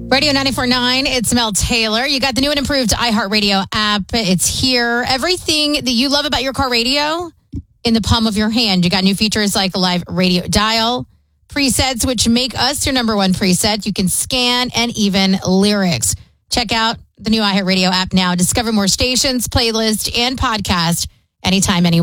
Radio 94.9, it's Mel Taylor. You got the new and improved iHeartRadio app. It's here. Everything that you love about your car radio in the palm of your hand. You got new features like the live radio dial, presets, which make us your number one preset. You can scan and even lyrics. Check out the new iHeartRadio app now. Discover more stations, playlists, and podcasts anytime, anywhere.